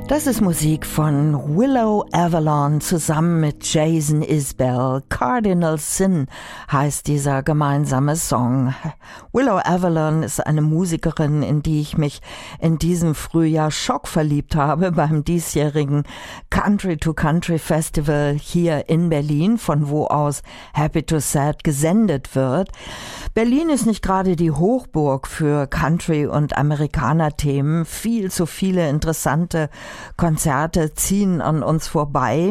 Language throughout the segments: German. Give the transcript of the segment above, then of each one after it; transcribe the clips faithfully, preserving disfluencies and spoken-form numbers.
Das ist Musik von Willow Avalon zusammen mit Jason Isbell. Cardinal Sin heißt dieser gemeinsame Song. Willow Avalon ist eine Musikerin, in die ich mich in diesem Frühjahr schockverliebt habe beim diesjährigen Country to Country Festival hier in Berlin, von wo aus Happy to Sad gesendet wird. Berlin ist nicht gerade die Hochburg für Country- und Amerikaner-Themen. Viel zu viele interessante Konzerte ziehen an uns vorbei.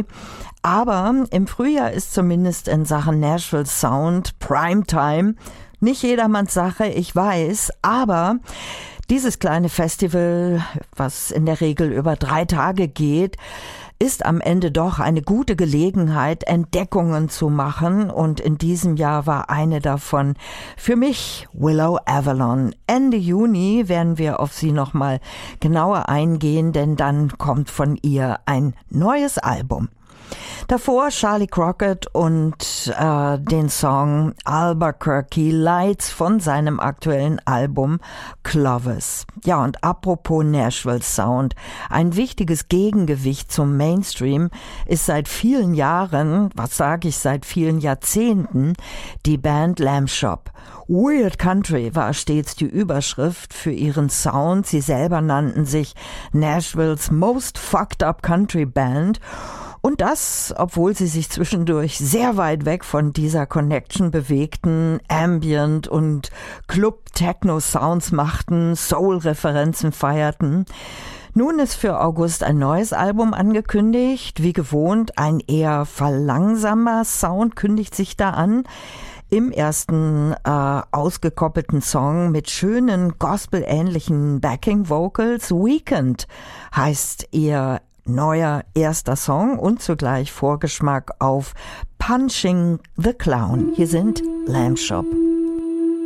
Aber im Frühjahr ist zumindest in Sachen Nashville Sound Primetime nicht jedermanns Sache, ich weiß, aber dieses kleine Festival, was in der Regel über drei Tage geht, ist am Ende doch eine gute Gelegenheit, Entdeckungen zu machen, und in diesem Jahr war eine davon für mich Willow Avalon. Ende Juni werden wir auf sie nochmal genauer eingehen, denn dann kommt von ihr ein neues Album. Davor Charlie Crockett und äh, den Song Albuquerque Lights von seinem aktuellen Album Clovis. Ja, und apropos Nashville Sound, ein wichtiges Gegengewicht zum Mainstream ist seit vielen Jahren, was sage ich, seit vielen Jahrzehnten, die Band Lamb Chop. Weird Country war stets die Überschrift für ihren Sound. Sie selber nannten sich Nashvilles Most Fucked Up Country Band. Und das, obwohl sie sich zwischendurch sehr weit weg von dieser Connection bewegten, Ambient und Club-Techno-Sounds machten, Soul-Referenzen feierten. Nun ist für August ein neues Album angekündigt. Wie gewohnt, ein eher verlangsamer Sound kündigt sich da an. Im ersten äh, ausgekoppelten Song mit schönen Gospel-ähnlichen Backing-Vocals. Weekend heißt ihr neuer erster Song und zugleich Vorgeschmack auf Punching the Clown. Hier sind Lamb Chop.